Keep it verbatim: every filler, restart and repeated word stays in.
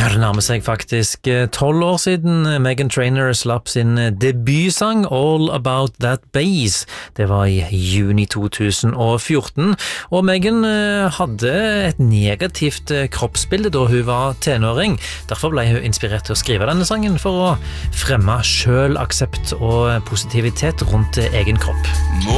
Ja, det nærmer seg faktisk tolv år siden Meghan Trainor slapp sin debutsang All About That Bass. Det var i juni to tusen og fjorten, og Meghan hadde et negativt kroppsbilde da hun var tenåring. Derfor ble hun inspirert til å skrive denne sangen for å fremme selvaksept og positivitet rundt egen kropp.